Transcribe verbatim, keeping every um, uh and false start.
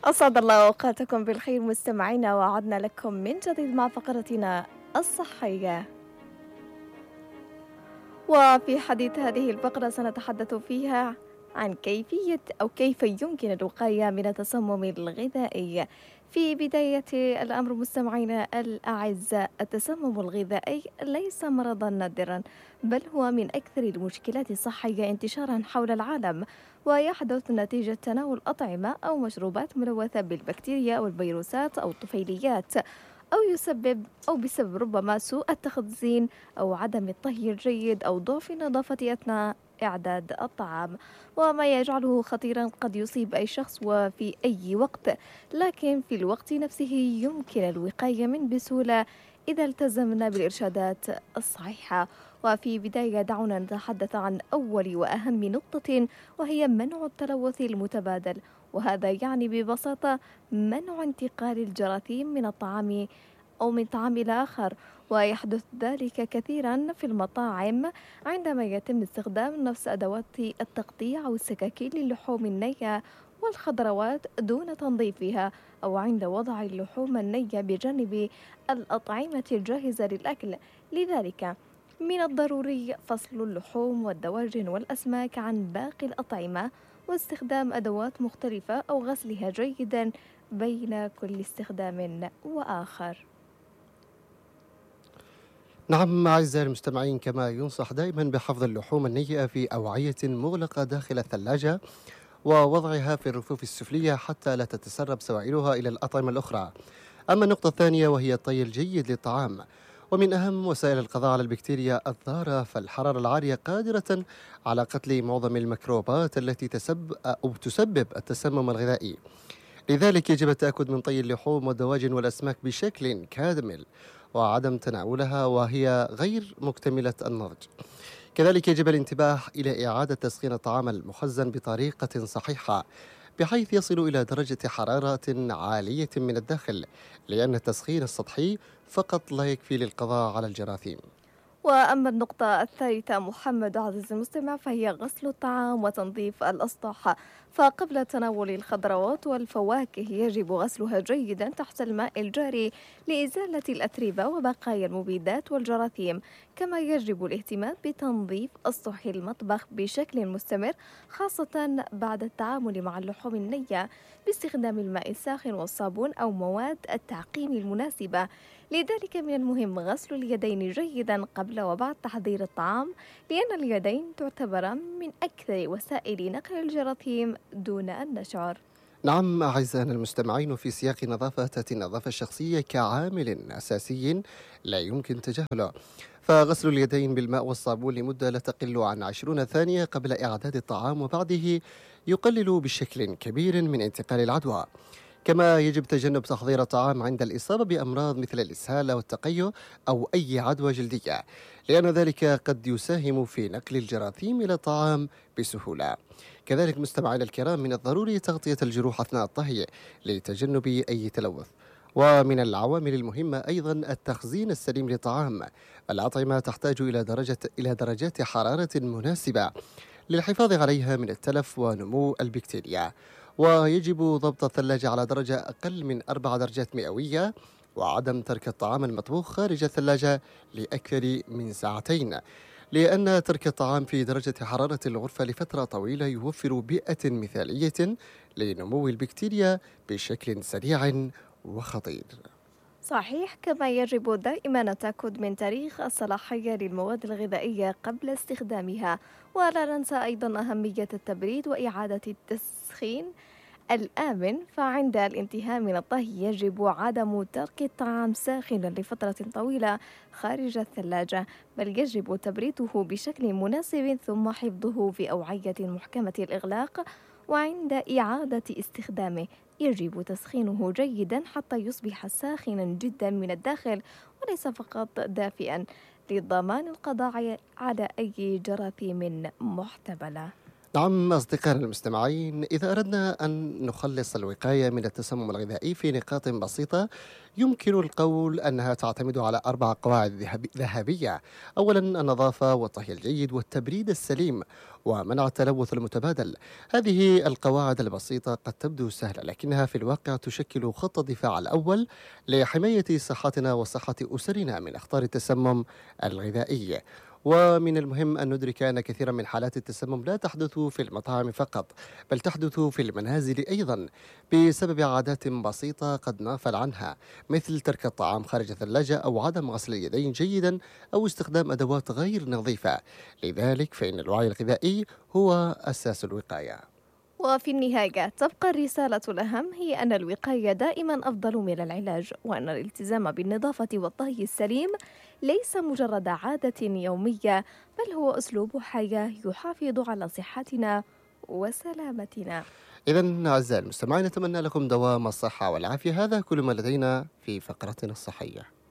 أسعد الله أوقاتكم بالخير مستمعينا، وعدنا لكم من جديد مع فقرتنا الصحية. وفي حديث هذه الفقرة سنتحدث فيها عن كيفية أو كيف يمكن الوقاية من التسمم الغذائي. في بداية الأمر مستمعينا الأعزاء، التسمم الغذائي ليس مرضا نادرا، بل هو من أكثر المشكلات الصحية انتشارا حول العالم، ويحدث نتيجة تناول أطعمة أو مشروبات ملوثة بالبكتيريا أو الفيروسات أو الطفيليات، أو يسبب أو بسبب ربما سوء التخزين أو عدم الطهي الجيد أو ضعف النظافة أثناء إعداد الطعام، وما يجعله خطيرا قد يصيب أي شخص وفي أي وقت، لكن في الوقت نفسه يمكن الوقاية منه بسهولة إذا التزمنا بالإرشادات الصحيحة. وفي بداية دعونا نتحدث عن أول وأهم نقطة، وهي منع التلوث المتبادل، وهذا يعني ببساطة منع انتقال الجراثيم من الطعام أو من طعام إلى آخر. ويحدث ذلك كثيرا في المطاعم عندما يتم استخدام نفس أدوات التقطيع أو السكاكين للحوم النية والخضروات دون تنظيفها، أو عند وضع اللحوم النية بجانب الأطعمة الجاهزة للأكل. لذلك من الضروري فصل اللحوم والدواجن والأسماك عن باقي الأطعمة، واستخدام أدوات مختلفة أو غسلها جيدا بين كل استخدام وآخر. نعم أعزائي المستمعين، كما ينصح دائما بحفظ اللحوم النيئة في أوعية مغلقة داخل الثلاجة ووضعها في الرفوف السفلية حتى لا تتسرب سوائلها إلى الأطعمة الأخرى. أما النقطة الثانية وهي الطي الجيد للطعام، ومن أهم وسائل القضاء على البكتيريا الضارة، فالحرارة العالية قادرة على قتل معظم الميكروبات التي تسبب أو تسبب التسمم الغذائي. لذلك يجب التأكد من طي اللحوم والدواجن والأسماك بشكل كامل وعدم تناولها وهي غير مكتملة النضج. كذلك يجب الانتباه إلى إعادة تسخين الطعام المخزن بطريقة صحيحة بحيث يصل إلى درجة حرارة عالية من الداخل، لأن التسخين السطحي فقط لا يكفي للقضاء على الجراثيم. وأما النقطة الثالثة محمد عزيزي المستمع، فهي غسل الطعام وتنظيف الأسطح. فقبل تناول الخضروات والفواكه يجب غسلها جيدا تحت الماء الجاري لإزالة الأتربة وبقايا المبيدات والجراثيم. كما يجب الاهتمام بتنظيف أسطح المطبخ بشكل مستمر، خاصة بعد التعامل مع اللحوم النية، باستخدام الماء الساخن والصابون أو مواد التعقيم المناسبة. لذلك من المهم غسل اليدين جيدا قبل وبعد تحضير الطعام، لأن اليدين تعتبر من أكثر وسائل نقل الجراثيم دون أن نشعر. نعم أعزائنا المستمعين، وفي سياق نظافة تأتي النظافة الشخصية كعامل أساسي لا يمكن تجاهله. فغسل اليدين بالماء والصابون لمدة لا تقل عن عشرين ثانية قبل إعداد الطعام وبعده يقلل بشكل كبير من انتقال العدوى. كما يجب تجنب تحضير الطعام عند الإصابة بأمراض مثل الإسهال أو التقيؤ أو أي عدوى جلدية، لأن ذلك قد يساهم في نقل الجراثيم إلى الطعام بسهولة. كذلك مستمعينا الكرام، من الضروري تغطية الجروح أثناء الطهي لتجنب أي تلوث. ومن العوامل المهمة أيضا التخزين السليم للطعام. الأطعمة تحتاج إلى درجة إلى درجات حرارة مناسبة للحفاظ عليها من التلف ونمو البكتيريا، ويجب ضبط الثلاجة على درجة أقل من أربع درجات مئوية، وعدم ترك الطعام المطبوخ خارج الثلاجة لأكثر من ساعتين، لأن ترك الطعام في درجة حرارة الغرفة لفترة طويلة يوفر بيئة مثالية لنمو البكتيريا بشكل سريع وخطير. صحيح. كما يجب دائما التأكد من تاريخ الصلاحية للمواد الغذائية قبل استخدامها، ولا ننسى أيضا أهمية التبريد وإعادة التسخين الآمن. فعند الانتهاء من الطهي يجب عدم ترك الطعام ساخنا لفترة طويلة خارج الثلاجة، بل يجب تبريده بشكل مناسب ثم حفظه في أوعية محكمة الإغلاق. وعند إعادة استخدامه يجب تسخينه جيدا حتى يصبح ساخنا جدا من الداخل وليس فقط دافئا، لضمان القضاء على أي جراثيم محتملة. نعم أصدقائنا المستمعين، إذا أردنا أن نخلص الوقاية من التسمم الغذائي في نقاط بسيطة، يمكن القول أنها تعتمد على أربع قواعد ذهب- ذهبية. أولا، النظافة والطهي الجيد والتبريد السليم ومنع التلوث المتبادل. هذه القواعد البسيطة قد تبدو سهلة، لكنها في الواقع تشكل خط الدفاع الأول لحماية صحتنا وصحة أسرنا من أخطار التسمم الغذائي. ومن المهم أن ندرك أن كثيرا من حالات التسمم لا تحدث في المطاعم فقط، بل تحدث في المنازل أيضا بسبب عادات بسيطة قد نغفل عنها، مثل ترك الطعام خارج الثلاجة أو عدم غسل اليدين جيدا أو استخدام أدوات غير نظيفة. لذلك فإن الوعي الغذائي هو أساس الوقاية. وفي النهاية تبقى الرسالة الأهم هي أن الوقاية دائما أفضل من العلاج، وأن الالتزام بالنظافة والطهي السليم ليس مجرد عادة يومية، بل هو أسلوب حياة يحافظ على صحتنا وسلامتنا. إذا أعزائي المستمعين، نتمنى لكم دوام الصحة والعافية. هذا كل ما لدينا في فقرتنا الصحية.